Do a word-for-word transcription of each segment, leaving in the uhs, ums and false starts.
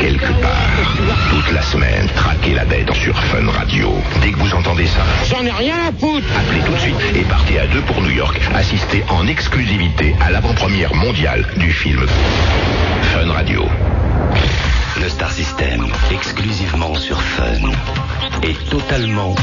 quelque part. Toute la semaine, traquez la bête sur Fun Radio. Dès que vous entendez ça, j'en ai rien à foutre. Appelez tout de suite et partez à deux pour New York. Assistez en exclusivité à l'avant-première mondiale du film Fun Radio. Le Star System, exclusivement sur Fun, est totalement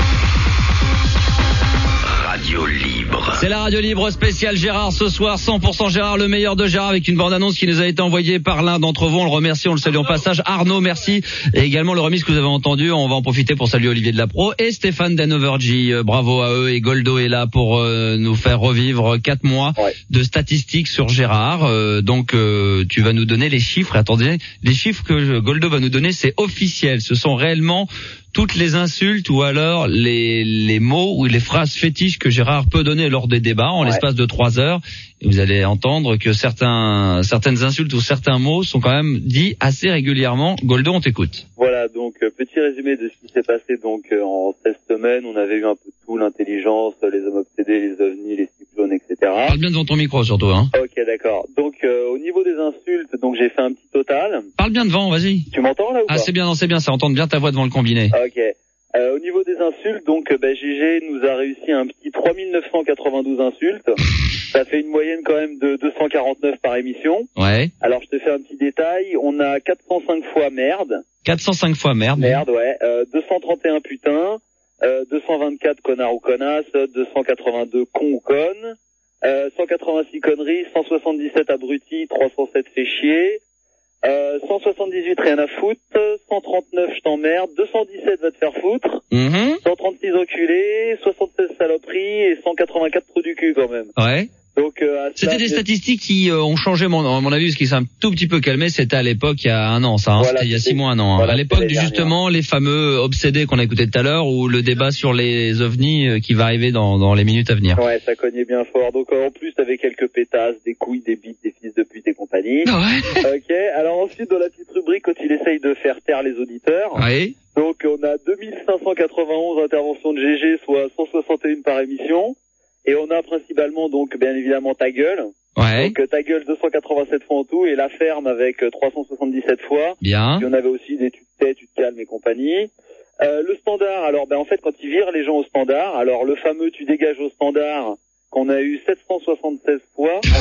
radio libre. C'est la radio libre spéciale Gérard ce soir, cent pour cent Gérard, le meilleur de Gérard, avec une bande-annonce qui nous a été envoyée par l'un d'entre vous. On le remercie, on le salue en passage. Arnaud, merci. Et également le remix que vous avez entendu. On va en profiter pour saluer Olivier Delapro et Stéphane d'Hanovergy. Euh, bravo à eux. Et Goldo est là pour euh, nous faire revivre quatre mois ouais. de statistiques sur Gérard. Euh, donc euh, tu vas nous donner les chiffres. Attendez, les chiffres que Goldo va nous donner, c'est officiel. Ce sont réellement toutes les insultes ou alors les les mots ou les phrases fétiches que Gérard peut donner lors des débats en ouais. l'espace de trois heures. Et vous allez entendre que certains certaines insultes ou certains mots sont quand même dits assez régulièrement. Goldo, on t'écoute. Voilà, donc euh, petit résumé de ce qui s'est passé donc euh, en seize semaines. On avait eu un peu tout, l'intelligence, les hommes obsédés, les ovnis, les cyclones, et cetera. Parle bien devant ton micro surtout, hein. Ok, d'accord. Donc euh, au niveau des insultes, donc j'ai fait un petit total. Parle bien devant, vas-y. Tu m'entends là ou pas? Ah, c'est bien, non, c'est bien, ça entend bien ta voix devant le combiné. Ok. Euh, au niveau des insultes, donc bah, G G nous a réussi un petit trois mille neuf cent quatre-vingt-douze insultes. Ça fait une moyenne quand même de deux cent quarante-neuf par émission. Ouais. Alors je te fais un petit détail, on a quatre cent cinq fois merde. quatre cent cinq fois merde. Merde, ouais. Euh, deux cent trente et un putain, euh, deux cent vingt-quatre connards ou connasses, deux cent quatre-vingt-deux cons ou connes, euh, cent quatre-vingt-six conneries, cent soixante-dix-sept abrutis, trois cent sept fait chier. Euh, cent soixante-dix-huit rien à foutre, cent trente-neuf je t'emmerde, deux cent dix-sept va te faire foutre, mmh. cent trente-six enculés, soixante-seize saloperies et cent quatre-vingt-quatre trous du cul quand même. Ouais. Donc, euh, c'était des statistiques qui euh, ont changé mon, à mon avis, parce qu'ils s'est un tout petit peu calmé. C'était à l'époque il y a un an, ça. Hein, voilà, c'était il y a six mois, un an. Voilà, hein. À l'époque, du, justement, les fameux obsédés qu'on a écoutés tout à l'heure, ou le débat sur les ovnis euh, qui va arriver dans, dans les minutes à venir. Ouais, ça cognait bien fort. Donc euh, en plus, t'avais quelques pétasses, des couilles, des bites, des fils de pute et compagnie. Ouais. Ok. Alors ensuite, dans la petite rubrique, quand il essaye de faire taire les auditeurs. Oui. Donc on a deux mille cinq cent quatre-vingt-onze interventions de G G, soit cent soixante et une par émission. Et on a principalement donc bien évidemment Ta Gueule. Ouais. Donc Ta Gueule deux cent quatre-vingt-sept fois en tout et La Ferme avec trois cent soixante-dix-sept fois. Bien. Et on avait aussi des Tu te tais, tu te calmes et compagnie. Euh, le standard, alors ben en fait quand ils virent les gens au standard, alors le fameux Tu dégages au standard qu'on a eu sept cent soixante-seize fois en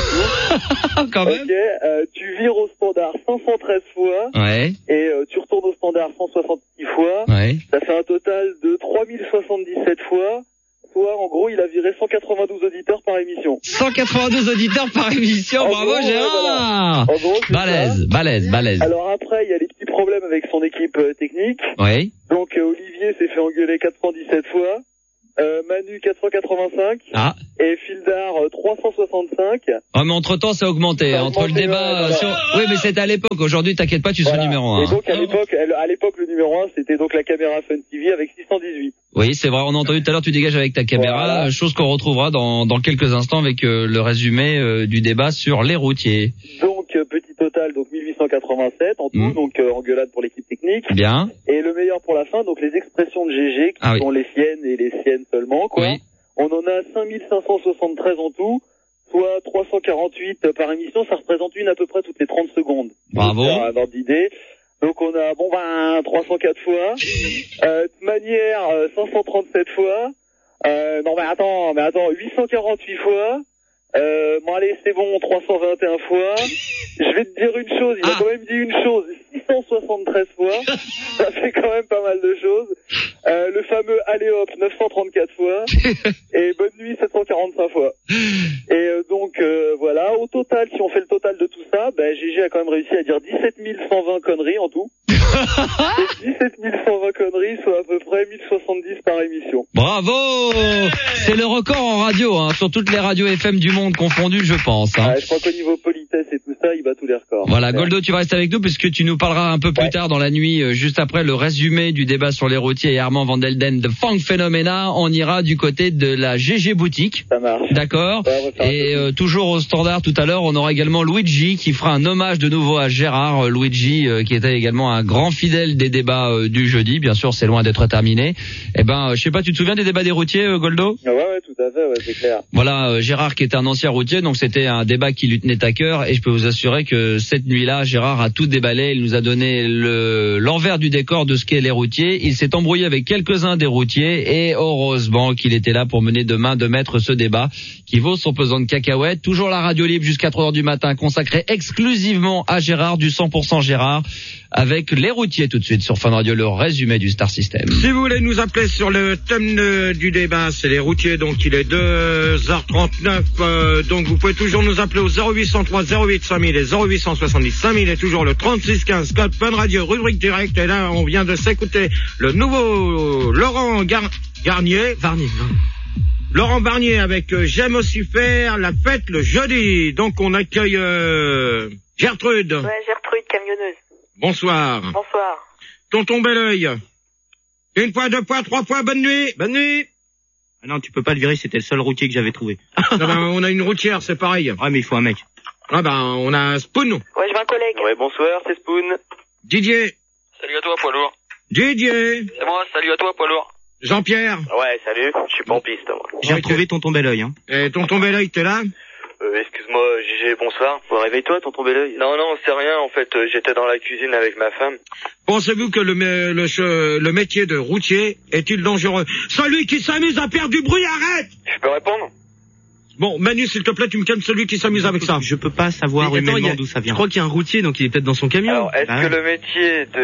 tout. Quand même. Ok, euh, tu vires au standard cinq cent treize fois. Ouais. Et euh, tu retournes au standard cent soixante-six fois. Ouais. Ça fait un total de trois mille soixante-dix-sept fois. Soit, en gros, il a viré cent quatre-vingt-douze auditeurs par émission. cent quatre-vingt-douze auditeurs par émission, en bravo gros, Gérard. Voilà. En gros, balèze, ça. balèze, balèze. Alors après, il y a les petits problèmes avec son équipe euh, technique. Oui. Donc euh, Olivier s'est fait engueuler quatre cent dix-sept fois. Euh, Manu quatre cent quatre-vingt-cinq. Ah. Et Fildar euh, trois cent soixante-cinq. Ah, mais entre temps, ça a augmenté. Ça a entre augmenté, le débat, ouais, voilà. sur... oui, mais c'était à l'époque. Aujourd'hui, t'inquiète pas, tu seras voilà. numéro un. Et donc à l'époque, à l'époque, le numéro un, c'était donc la caméra Fun T V avec six cent dix-huit. Oui, c'est vrai. On a entendu tout à l'heure, tu dégages avec ta caméra, voilà. Chose qu'on retrouvera dans, dans quelques instants avec euh, le résumé euh, du débat sur les routiers. Donc euh, petit total, donc mille huit cent quatre-vingt-sept en tout, mmh. donc euh, engueulade pour l'équipe technique. Bien. Et le meilleur pour la fin, donc les expressions de G G qui ah, sont oui. les siennes et les siennes seulement, quoi. Oui. On en a cinq mille cinq cent soixante-treize en tout, soit trois cent quarante-huit par émission. Ça représente une à peu près toutes les trente secondes. Bravo. Donc, un ordre d'idée. Donc on a, bon ben, trois cent quatre fois. euh, de manière, euh, cinq cent trente-sept fois. Euh, non mais attends, mais attends, huit cent quarante-huit fois. Euh, bon allez, c'est bon, trois cent vingt et un fois. Je vais te dire une chose, il ah. a quand même dit une chose, six cent soixante-treize fois. Ça fait quand même pas mal de choses. Euh, le fameux Allez hop, neuf cent trente-quatre fois. Et Bonne nuit, sept cent quarante-cinq fois. Et euh, donc euh, voilà, au total, si on fait le total de tout ça, ben G G a quand même réussi à dire dix-sept mille cent vingt conneries en tout. dix-sept mille cent vingt conneries, soit à peu près mille soixante-dix par émission. Bravo! C'est le record en radio, hein, sur toutes les radios F M du monde confondues, je pense. Hein. Ouais, je crois qu'au niveau politesse et tout ça, il bat tous les records. Voilà, Goldo, tu vas rester avec nous puisque tu nous parleras un peu plus ouais. tard dans la nuit, euh, juste après le résumé du débat sur les routiers et Armand Van Delden de Funk Phenomena. On ira du côté de la G G Boutique. Ça marche. D'accord. Ouais, et euh, toujours au standard tout à l'heure, on aura également Luigi qui fera un hommage de nouveau à Gérard. Euh, Luigi euh, qui était également un grand fidèle des débats euh, du jeudi. Bien sûr, c'est loin d'être terminé. Eh ben, euh, je sais pas, tu te souviens des débats des routiers, euh, Goldo? Ouais, ouais, tout à fait, ouais, c'est clair. Voilà, euh, Gérard qui était un ancien routier, donc c'était un débat qui lui tenait à cœur, et je peux vous assurer que cette nuit-là, Gérard a tout déballé. Il nous a donné le l'envers du décor de ce qu'est les routiers. Il s'est embrouillé avec quelques-uns des routiers, et heureusement qu'il était là pour mener de main de maître ce débat qui vaut son pesant de cacahuètes. Toujours la radio libre jusqu'à trois heures du matin, consacrée exclusivement à Gérard, du cent pour cent Gérard, avec les routiers tout de suite sur Fun Radio, le résumé du Star System. Si vous voulez nous appeler sur le thème de, du débat, c'est les routiers, donc il est deux heures trente-neuf, euh, donc vous pouvez toujours nous appeler au zéro huit cent trois zéro huit cinq mille et zéro huit cent soixante-dix cinq mille et toujours le trente-six quinze code Fun Radio, rubrique directe, et là on vient de s'écouter le nouveau Laurent Gar- Garnier, Varnier, non. Laurent Barnier avec euh, J'aime aussi faire la fête le jeudi. Donc on accueille euh, Gertrude. Ouais, Gertrude, camionneuse. Bonsoir. Bonsoir. Tonton Belleuil. Une fois, deux fois, trois fois, bonne nuit. Bonne nuit. Ah non, tu peux pas le virer, c'était le seul routier que j'avais trouvé. Ah ben, on a une routière, c'est pareil. Ouais, mais il faut un mec. Ah ben, on a Spoon. Ouais, je veux un collègue. Ouais, bonsoir, c'est Spoon. Didier. Salut à toi, poids lourd. Didier. C'est moi, salut à toi, poids lourd. Jean-Pierre. Ouais, salut, je suis pas en piste, moi. J'ai Ok. retrouvé tonton Belleuil, hein. Et tonton Belleuil, t'es là? Euh, excuse-moi, Gégé, bonsoir. Bon, réveille-toi, tonton Belleuil. Non, non, c'est rien, en fait, euh, j'étais dans la cuisine avec ma femme. Pensez-vous que le, mé- le, che- le métier de routier est-il dangereux? Celui qui s'amuse à faire du bruit, arrête! Je peux répondre? Bon, Manu, s'il te plaît, tu me calmes celui qui s'amuse avec ça. Je peux pas savoir Mais attends, humainement il y a- d'où ça vient. Je crois qu'il y a un routier, donc il est peut-être dans son camion. Alors, est-ce bah que ouais. le métier de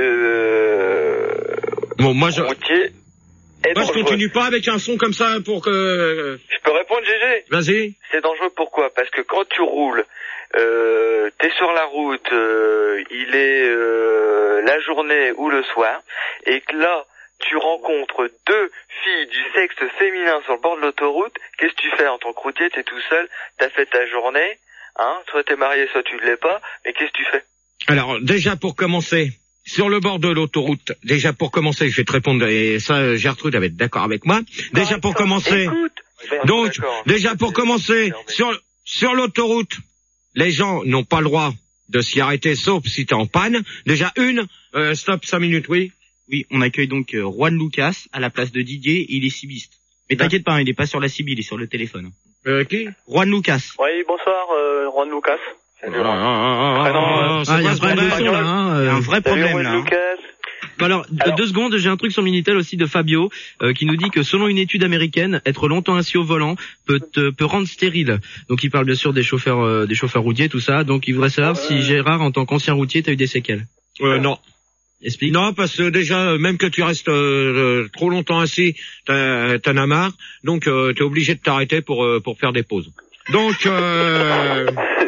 euh, Bon, moi, je, routier est moi, je dangereux? continue pas avec un son comme ça pour que... Je peux répondre, Gégé? Vas-y. C'est dangereux pourquoi? Parce que quand tu roules, euh, t'es sur la route, euh, il est euh, la journée ou le soir, et que là, tu rencontres deux filles du sexe féminin sur le bord de l'autoroute, qu'est-ce que tu fais en tant que routier? T'es tout seul, t'as fait ta journée, hein, soit t'es marié, soit tu ne l'es pas, mais qu'est-ce que tu fais? Alors, déjà pour commencer, sur le bord de l'autoroute, déjà pour commencer, je vais te répondre, et ça, Gertrude va être d'accord avec moi. Déjà pour commencer, Écoute, donc, d'accord. déjà pour commencer, sur, sur l'autoroute, les gens n'ont pas le droit de s'y arrêter, sauf si t'es en panne. Déjà une, euh, stop, cinq minutes, oui. Oui, on accueille donc euh, Juan Lucas à la place de Didier, il est cibiste. Mais t'inquiète pas, hein, il est pas sur la cible, il est sur le téléphone. Euh, qui? Juan Lucas. Oui, bonsoir, euh, Juan Lucas. Ah, ah, ah, ah, Ah, il y a c'est un quoi problème ce de bordel? son, là, hein, Il y a euh. un vrai problème là. hein. Bah alors, Alors- deux secondes, j'ai un truc sur Minitel aussi de Fabio euh, qui nous dit que selon une étude américaine, être longtemps assis au volant peut te, peut rendre stérile. Donc il parle bien sûr des chauffeurs euh, des chauffeurs routiers, tout ça. Donc il voudrait savoir si Gérard, en tant qu'ancien routier, t'as eu des séquelles. Euh, non. Explique. Non, parce que déjà, euh, même que tu restes euh, euh, trop longtemps assis, t'en t'en as marre, donc euh, t'es obligé de t'arrêter pour euh, pour faire des pauses. Donc, euh,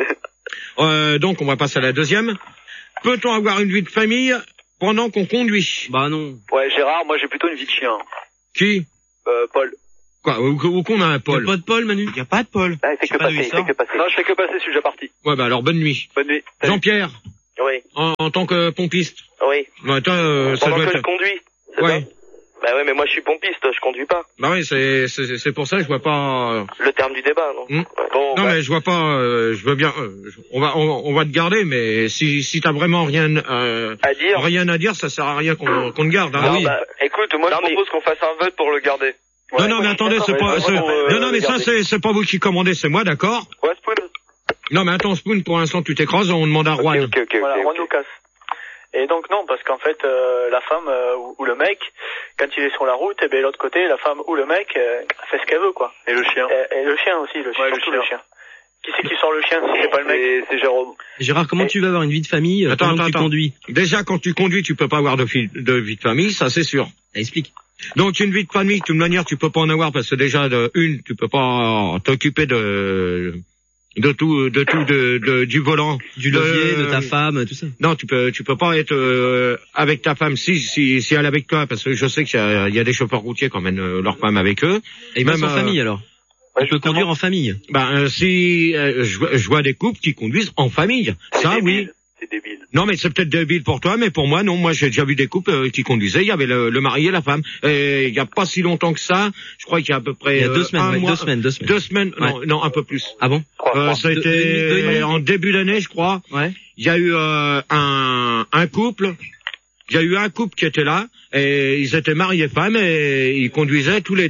euh, donc on va passer à la deuxième. Peut-on avoir une vie de famille pendant qu'on conduit? Bah non. Ouais, Gérard, moi j'ai plutôt une vie de chien. Qui? Euh, Paul. Quoi? Ou, ou qu'on a un Y'a Paul? pas de Paul, Manu. Il y a pas de Paul. Ah, il fait Je sais que pas d'où passer, il il fait sort. que passer. Non, je fais que passer, je suis déjà parti. Ouais, bah alors bonne nuit. Bonne nuit. Salut. Jean-Pierre, Oui, en, en tant que pompiste. oui. Bah, toi, euh, ça Pendant doit que être... je conduis, c'est Ouais. ça? Bah ouais, mais moi je suis pompiste, je conduis pas. Bah oui, c'est c'est c'est pour ça que je vois pas. Le terme du débat, non? Hmm. Ouais. Bon, Non bah, mais je vois pas. euh, je veux bien. euh, je- on va on, on va te garder, mais si si t'as vraiment rien euh, à dire. rien à dire, ça sert à rien qu'on qu'on te garde. Hein. Non, bah, Écoute, moi Non, je mais- propose qu'on fasse un vote pour le garder. non ouais, non mais ouais, attendez, c'est d'accord, pas. ouais, c'est- vraiment, euh, non non mais ça regardez. c'est c'est pas vous qui commandez, c'est moi, d'accord. Ouais, Spoon. Non mais attends Spoon, pour l'instant tu t'écrases, on demande à Ok, Juan. ok, ok. Voilà, ok, Juan ok. Lucas. Et donc non, parce qu'en fait, euh, la femme euh, ou, ou le mec, quand il est sur la route, et bien l'autre côté, la femme ou le mec euh, fait ce qu'elle veut, quoi. Et le chien? Et, et le chien aussi, le chien, Ouais, le surtout chien. le chien. Qui c'est qui sort le chien si c'est pas le mec? C'est- C'est Jérôme. Gérard, comment tu vas avoir une vie de famille euh, Attends, pendant attends, que tu attends. conduis? Déjà quand tu conduis, tu peux pas avoir de, fi- de vie de famille, ça c'est sûr. Ah, explique. Donc une vie de famille, de toute manière, tu peux pas en avoir parce que déjà de une, tu peux pas t'occuper de de tout, de tout, de, de du volant, Du levier, de ta femme, tout ça. Non, tu peux, tu peux pas être euh, avec ta femme si si si elle est avec toi, parce que je sais qu'il y a, il y a des chauffeurs routiers qui emmènent euh, leur femme avec eux. Et Même, même en euh, famille alors. Ouais, Tu peux justement. conduire en famille. Ben euh, si euh, je, vois- je vois des couples qui conduisent en famille, ça C'est oui. débile. C'est débile. Non, mais c'est peut-être débile pour toi, mais pour moi non. Moi j'ai déjà vu des couples euh, qui conduisaient. Il y avait le, le mari et la femme. Et il y a pas si longtemps que ça. Je crois qu'il y a à peu près Il y a euh, deux semaines, un ouais, mois, deux semaines, deux semaines. deux semaines. Non, non, un peu plus. Ah bon? Trois, Euh, trois. ça a Deux- deux et demi, deux et été demi. en début d'année, je crois. Ouais. Il y a eu euh, un, un couple, il y a eu un couple qui était là, et ils étaient mariés femmes, et ils conduisaient tous les deux.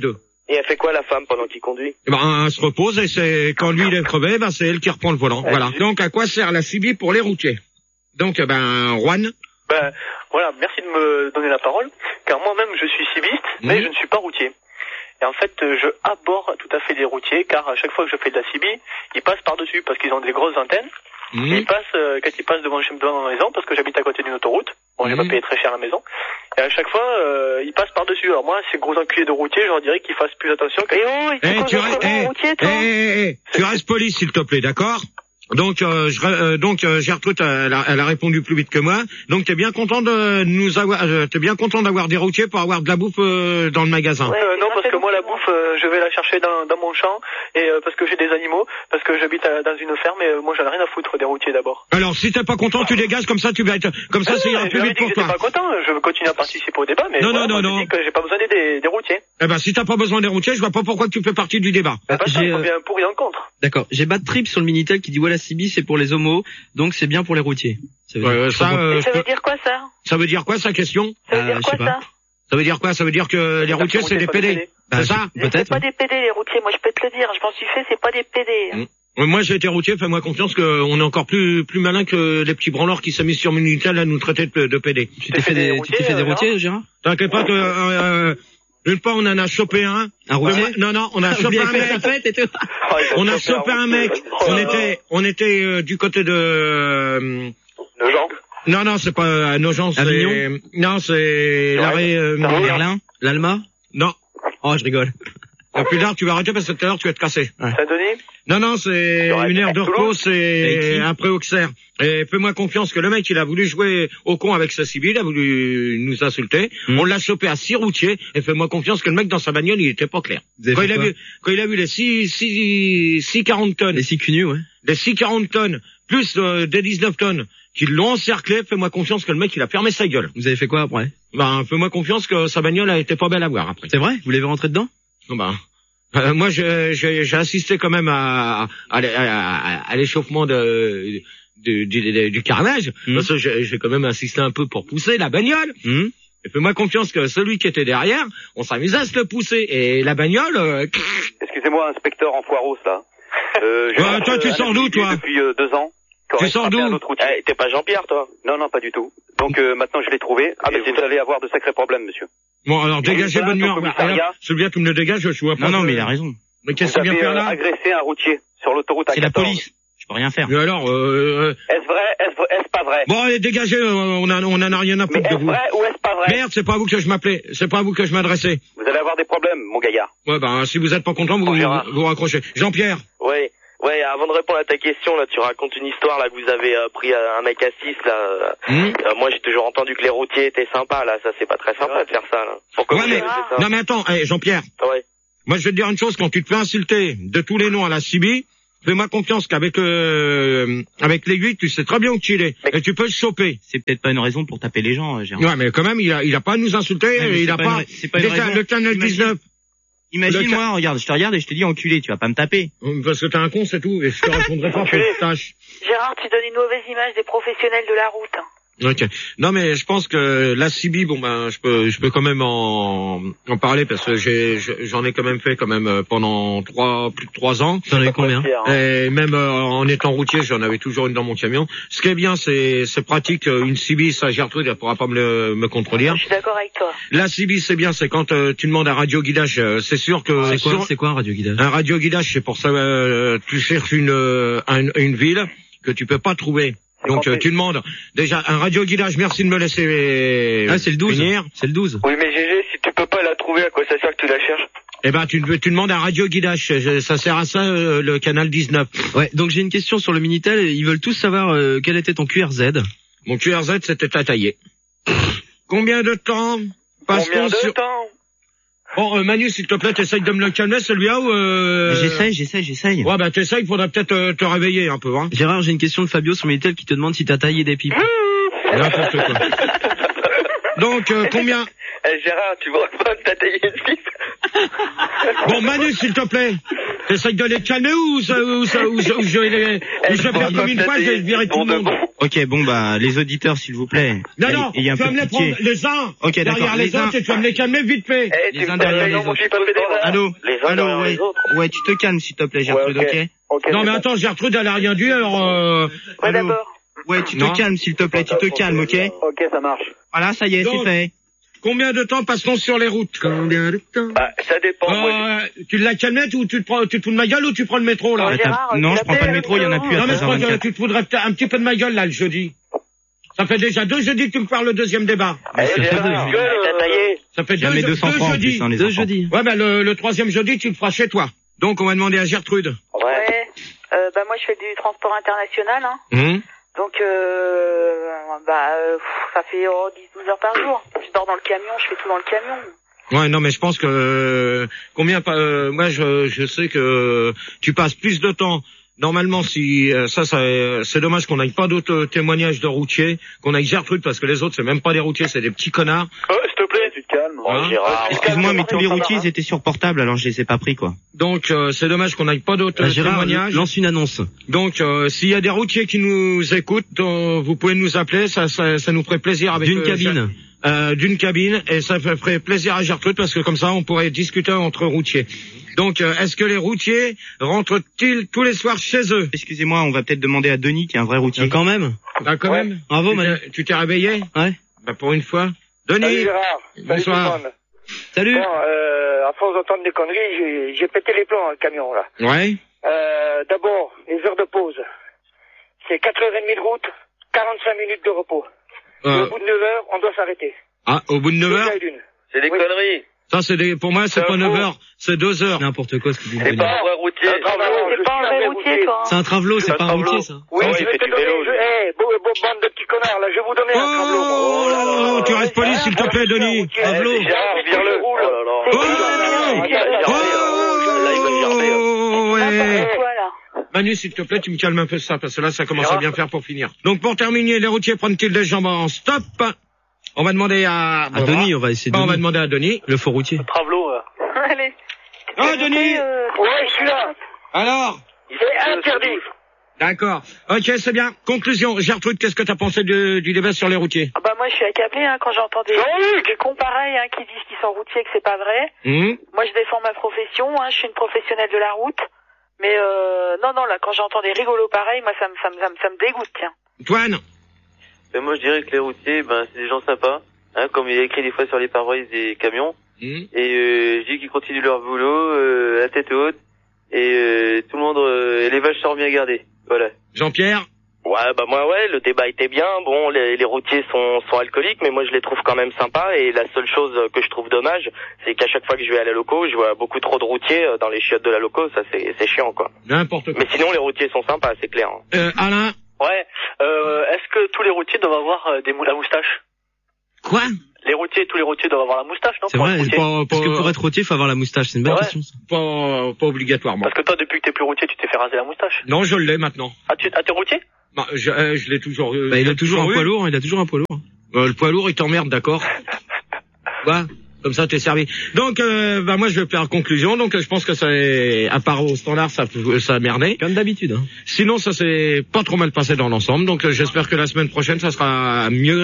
Et elle fait quoi la femme pendant qu'il conduit? Eh ben, elle se repose et c'est quand lui il est crevé, ben c'est elle qui reprend le volant. Ouais, Voilà. juste. Donc à quoi sert la C B pour les routiers? Donc eh ben Juan. Ben, voilà, merci de me donner la parole, car moi-même je suis civiste, Mmh. mais je ne suis pas routier. Et en fait, euh, je aborde tout à fait des routiers, car à chaque fois que je fais de la C B, ils passent par-dessus, parce qu'ils ont des grosses antennes. Mmh. Et ils passent, euh, quand ils passent devant, chez- devant ma maison, parce que j'habite à côté d'une autoroute, bon, j'ai Mmh. pas payé très cher la maison, et à chaque fois, euh, ils passent par-dessus. Alors moi, ces gros enculés de routiers, je leur dirais qu'ils fassent plus attention. Et oh, il Eh, faut tu, qu'on restes, soit eh, routier, eh, toi. eh, eh, tu restes poli s'il te plaît, d'accord? Donc, euh, je, euh, donc euh, Gertrude, elle a, elle a répondu plus vite que moi. Donc, t'es bien content de nous avoir, euh, t'es bien content d'avoir des routiers pour avoir de la bouffe euh, dans le magasin. Ouais. Euh, non, parce que moi, la exactement. bouffe, euh, je vais la chercher dans, dans mon champ, et euh, parce que j'ai des animaux, parce que j'habite à- dans une ferme, et euh, moi, j'en ai rien à foutre des routiers d'abord. Alors, si t'es pas content, tu dégages comme ça, tu vas être, comme ça, ça ira je plus leur ai vite dit pour que j'étais toi. pas content, je veux continuer à participer au débat, mais Non, voilà, non, moi, non, je non. dis que j'ai pas besoin des, des, des routiers. Eh ben, si t'as pas besoin des routiers, je vois pas pourquoi tu fais partie du débat. Mais pas ça, j'ai, il faut euh, bien un pour et un contre. D'accord. J'ai Bad Trip sur le Minitel qui dit ouais la C B c'est pour les homos, donc c'est bien pour les routiers. Ça veut dire- Euh, ça, euh, Mais je ça veut peux- dire quoi, ça? ça veut dire quoi, sa question? Ça veut Euh, dire je quoi, sais pas. ça? Ça veut dire quoi? Ça veut dire que les routiers, c'est des sont des P D. P D. Bah, C'est ça? C'est Peut-être. pas ouais. des P D, les routiers, moi je peux te le dire, je m'en suis fait, c'est pas des P D. hein. Mmh. Euh, Moi, j'ai été routier, fais-moi confiance qu'on est encore plus plus malin que les petits branleurs qui s'amusent sur Minitel à nous traiter de, de P D. Tu t'es fait des, tu t'es fait des routiers, Gérard? T'inquiète pas que euh, euh, une fois on en a chopé un. Un routier? Euh, Non, non, on a chopé un mec. et tout. Ah, ils ont On a chopé chopé un routier, mec. ouais. Oh On là là. était on était euh, du côté de euh, Le genre. non non c'est pas à Nogent, c'est Avignon non c'est l'arrêt euh, Berlin? L'Alma? non. Oh, je rigole. Et plus tard tu vas arrêter parce que tout à l'heure tu vas te casser. Saint-Denis? Non, non, c'est J'aurais une été aire à de repos, Toulouse. Avec c'est qui après Auxerre. Et fais-moi confiance que le mec, il a voulu jouer au con avec sa civile, il a voulu nous insulter. Mm. On l'a chopé à six routiers, et fais-moi confiance que le mec dans sa bagnole, il était pas clair. Vous avez Quand fait il, a quoi vu, quand il a vu les six, six, six quarante tonnes, Les six cunus, ouais. les six quarante tonnes, plus euh, des dix-neuf tonnes, qui l'ont encerclé, fais-moi confiance que le mec, il a fermé sa gueule. Vous avez fait quoi après? Ben, fais-moi confiance que sa bagnole a été pas belle à voir après. C'est vrai? Vous l'avez rentré dedans? Non, ben, euh, moi, j'ai j'ai- j'ai assisté quand même à, à, à, à l'échauffement de, du, du, du carnage. Mm. Parce que j'ai j'ai quand même assisté un peu pour pousser la bagnole. Hum. Et fais-moi confiance que celui qui était derrière, on s'amusait à se le pousser. Et la bagnole... Euh, Excusez-moi, inspecteur en foiros, là. Euh, je Ouais, marche, toi, tu euh, sors un d'où, individu toi Depuis euh, deux ans. qui Tu aurait sors frappé d'où un autre routier. Eh, t'es pas Jean-Pierre, toi? Non, non, pas du tout. Donc euh, maintenant, je l'ai trouvé. Ah, mais et c'est vous allez avoir de sacrés problèmes, monsieur. bon, alors dégagez voilà, votre ton mur. commissariat. Celui-là, tu me le dégages, je vois pas. Non, non, que- mais il a raison. Mais qu'est-ce Vous qu'il vient avez faire euh, là agressé un routier sur l'autoroute à C'est la quatorze. police. Je peux rien faire. Mais alors, euh, euh, Est-ce vrai? Est-ce est-ce pas vrai? bon, allez, dégagez, euh, on, a, on en a rien à Mais foutre de est-ce vous. vrai ou est-ce pas vrai? Merde, c'est pas à vous que je m'appelais, c'est pas à vous que je m'adressais. Vous allez avoir des problèmes, mon gaillard. Ouais, ben, si vous êtes pas content, vous Bon, vous, Gérard. vous raccrochez. Jean-Pierre. Ouais. Ouais, avant de répondre à ta question, là, tu racontes une histoire, là, que vous avez euh, pris euh, un mec à six, là. euh, Hmm euh, moi, j'ai toujours entendu que les routiers étaient sympas, là. Ça, c'est pas très sympa de faire ça, là. Pourquoi Ouais, vous mais, avez fait ça? non, mais attends, eh, Jean-Pierre. Ouais. Moi, je vais te dire une chose, quand tu te fais insulter de tous les noms à la C B, fais-moi confiance qu'avec euh, avec l'aiguille, tu sais très bien où tu es. Et tu peux le choper. C'est peut-être pas une raison pour taper les gens, euh, Gérard. Ouais, mais quand même, il a, il a pas à nous insulter, Ouais, mais il c'est a pas pas, une ra- c'est pas une déjà, raison. le canal Imagine- dix-neuf. Imagine, Le ca- moi, regarde, je te regarde et je te dis enculé, tu vas pas me taper. Parce que t'es un con, c'est tout, et je te répondrai pas pour que tu tâches. Gérard, tu donnes une mauvaise image des professionnels de la route. hein. Ok. Non, mais je pense que la C B, bon ben, je peux, je peux quand même en, en parler parce que j'ai, j'en ai quand même fait quand même euh, pendant trois, plus de trois ans. T'en as eu combien? Et même euh, en étant routier, j'en avais toujours une dans mon camion. Ce qui est bien, c'est, c'est pratique. euh, Une C B, ça, Gertrude, elle pourra pas me, le, me contredire. Je suis d'accord avec toi. La C B, c'est bien, c'est quand euh, tu demandes un radio guidage. euh, c'est sûr que C'est quoi, sur- c'est quoi un radio guidage? un radio guidage, c'est pour ça euh, tu cherches une, euh, un- une ville que tu peux pas trouver. Donc euh, tu demandes déjà un radio guidage. Merci de me laisser. Ah, c'est le douze. finir. C'est le douze. Oui, mais G G, si tu peux pas la trouver, à quoi ça sert que tu la cherches? Eh ben tu, tu demandes un radio guidage. Je- Ça sert à ça euh, le canal dix-neuf. Ouais, donc j'ai une question sur le Minitel. Ils veulent tous savoir euh, quel était ton Q R Z. Mon Q R Z c'était à tailler. Combien de temps passe-t-on Combien de sur... temps? Bon, euh, Manu, s'il te plaît, t'essayes de me le calmer celui-là ou euh... J'essaye, j'essaye, j'essaye. Ouais, bah t'essayes, il faudrait peut-être euh, te réveiller un peu, hein. Gérard, j'ai une question de Fabio sur Minitel qui te demande si t'as taillé des pipes. N'importe quoi. Donc, euh, combien... Eh, Gérard, tu vois pas que t'as taillé une pipe? Bon, Manu, s'il te plaît. T'essayes de les calmer ou ça, ou ça, ou, ça, ou je vais les, ou je vais faire comme une fois, je vais virer tout le monde. Ok, bon bah les auditeurs s'il vous plaît. Non, non, il y a un tu vas peu me de les pitié. prendre les uns Ok, d'accord, derrière les les uns. autres et tu vas me les calmer vite fait. Eh, Les tu uns me derrière connais, les non, autres. moi, je suis pas fédéral. Allô, Les uns allô, derrière ouais, les autres. ouais, tu te calmes s'il te plaît, Gertrude, Ouais, ok. ok. Non mais attends, Gertrude, elle a rien dit, alors euh... Ouais, Allô. d'abord. Ouais, tu Non. te calmes s'il te plaît, tu te calmes, ok. Ok, ça marche. Voilà, ça y est, c'est Donc, fait. Combien de temps passe-t-on sur les routes? Combien de temps? Bah, ça dépend. moi, Euh, tu la calmes ou tu te prends, tu te fous de ma gueule ou tu prends le métro, là? Ouais, Gérard, non, tu je prends pas l'appelles, le métro, il y en a euh, plus à Non mais je crois que treize heures vingt-quatre. tu te voudrais peut-être un petit peu de ma gueule, là, le jeudi. Ça fait déjà deux jeudis que tu me parles le deuxième débat. Eh, ça fait Gérard, deux. gueule, t'as taillé. Ça fait Jamais deux, deux cents deux francs en jeudis. plus, hein, les Deux enfants. jeudis. Ouais, ben le, le troisième jeudi, tu le feras chez toi. Donc, on va demander à Gertrude. Ouais. Ouais. Euh, bah, moi, je fais du transport international, hein. Hum. Donc, euh, bah, euh, pff, ça fait oh, dix douze heures par jour. Je dors dans le camion, je fais tout dans le camion. Ouais, non, mais je pense que euh, combien pas. Euh, moi, je, je sais que tu passes plus de temps. Normalement, si euh, ça, ça euh, c'est dommage qu'on n'aille pas d'autres témoignages de routiers, qu'on aille Gertrude parce que les autres c'est même pas des routiers, c'est des petits connards. Oh, s'il te plaît. Tu te calmes. Oh, Hein Gérard. Excuse-moi, mais tous les Ça va, routiers hein. ils étaient sur portable, alors je les ai pas pris quoi. Donc euh, c'est dommage qu'on n'aille pas d'autres Ah, Gérard, témoignages. lance une annonce. Donc euh, s'il y a des routiers qui nous écoutent, euh, vous pouvez nous appeler, ça, ça, ça nous ferait plaisir avec D'une euh, cabine. euh, d'une cabine et ça ferait plaisir à Gertrude parce que comme ça on pourrait discuter entre routiers. Donc euh, est-ce que les routiers rentrent-ils tous les soirs chez eux? Excusez-moi, on va peut-être demander à Denis qui est un vrai routier. Quand même. Ah, quand Ouais. même. Bravo, Tu Manu. t'es- Tu t'es réveillé? Ouais. Bah pour une fois. Salut Denis. Gérard. Salut Bonsoir. tout le monde. Salut. Bon, euh, à force d'entendre des conneries, j'ai, j'ai pété les plombs dans le camion, là. Ouais. Euh, d'abord, les heures de pause. C'est quatre heures trente de route, quarante-cinq minutes de repos. Et Euh, au bout de neuf heures, on doit s'arrêter. ah, au bout de neuf heures? Deux et d'une. C'est des Oui. conneries. Ça c'est des, pour moi c'est C'est pas un neuf faux. heures, c'est deux heures. N'importe quoi ce qu'il dit. C'est Denis. pas un vrai routier. Un travelot, je C'est pas un suis vrai routier, toi. C'est un travelot, c'est Un pas un travelot. routier ça. Oui, Oh, je il vais fait te du donner, vélo, je, lui. eh, beau, beau, bande de petits connards, là, je vais vous donner un travelot. moi. Oh, là là là. tu restes poli s'il te plaît Denis. Travelot. Eh, Gérard, vire-le. Oh là là. Oh, C'est ouais. n'importe quoi, là. Manu, s'il te plaît, tu me calmes un peu ça, parce que là, ça commence à bien faire pour finir. Donc, pour terminer, les routiers prennent-ils des jambes en stop? On va demander à... À Denis, on va essayer de. Bah, on va demander à Denis. Le faux routier. Travelot, là. Allez. Ah, Denis! Euh, Ouais, je suis là. Alors? C'est interdit. D'accord. Ok, c'est bien. Conclusion. Gertrude, qu'est-ce que t'as pensé de- du débat sur les routiers? Ah bah moi je suis accablée hein, quand j'entends des, des cons pareils hein, qui disent qu'ils sont routiers et que c'est pas vrai. Hum Moi je défends ma profession, hein, je suis une professionnelle de la route. Mais euh, non, non, là quand j'entends des rigolos pareils, moi ça me, ça me, ça me, ça me dégoûte, tiens. Toine? Ben, moi, je dirais que les routiers, ben, c'est des gens sympas. Hein, comme il y a écrit des fois sur les pare-brises des camions. Hum Et euh, je dis qu'ils continuent leur boulot, euh, la tête haute. Et euh, tout le monde, euh, et les vaches sont bien gardées. Voilà. Jean-Pierre? Ouais, bah moi, ouais, le débat était bien. Bon, les, les routiers sont, sont alcooliques, mais moi, je les trouve quand même sympas. Et la seule chose que je trouve dommage, c'est qu'à chaque fois que je vais à la loco, je vois beaucoup trop de routiers euh, dans les chiottes de la loco. Ça, c'est, c'est chiant, quoi. N'importe quoi. Mais sinon, les routiers sont sympas, c'est clair. hein. Euh, Alain? Ouais. Euh, est-ce que tous les routiers doivent avoir euh, des mou- la moustache? Quoi? Les routiers, tous les routiers doivent avoir la moustache, non? C'est pour vrai. être routier Pas, Parce que pas, pour être routier, faut avoir la moustache. C'est une bonne Ouais. question. Ça. pas, pas obligatoirement. Parce que toi, depuis que t'es plus routier, tu t'es fait raser la moustache. Non, je l'ai maintenant. Ah, tu, ah, t'es routier? Bah, je, euh, je l'ai toujours eu. Bah, il a toujours un eu. poids lourd. Il a toujours un poids lourd. Euh, le poids lourd, il t'emmerde, d'accord? Quoi? Comme ça, t'es servi. Donc, euh, bah moi, je vais faire conclusion. Donc, euh, je pense que ça, est, à part au standard, ça, ça a merdé. Comme d'habitude. Hein. Sinon, ça s'est pas trop mal passé dans l'ensemble. Donc, euh, j'espère que la semaine prochaine, ça sera mieux.